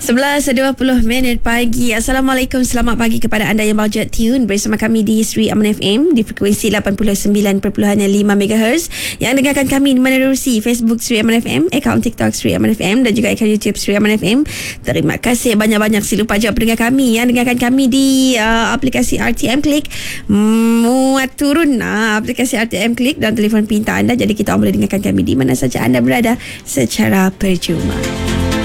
11.20 pagi. Assalamualaikum, selamat pagi kepada anda yang baru tune bersama kami di Sri Aman FM di frekuensi 89.5 MHz, yang dengarkan kami menerusi Facebook Sri Aman FM, akaun TikTok Sri Aman FM dan juga akaun YouTube Sri Aman FM. Terima kasih banyak-banyak si lupa jawab pendengar kami yang dengarkan kami di aplikasi RTM Click. Muat turun aplikasi RTM Click dan telefon pintar anda, jadi kita boleh dengarkan kami di mana saja anda berada secara percuma.